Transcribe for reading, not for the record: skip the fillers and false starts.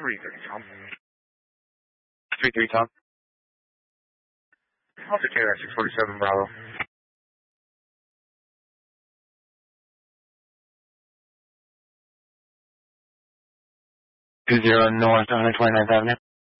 330, Tom. 3-3, Tom. I'll take care of that 647, Bravo. 20 North 129th Avenue.